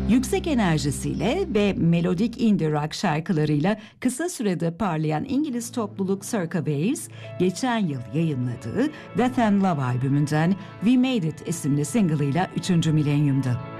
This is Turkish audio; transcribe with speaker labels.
Speaker 1: Yüksek enerjisiyle ve melodik indie rock şarkılarıyla kısa sürede parlayan İngiliz topluluk Circa Waves, geçen yıl yayınladığı Death and Love albümünden We Made It isimli single'ıyla 3. milenyumda.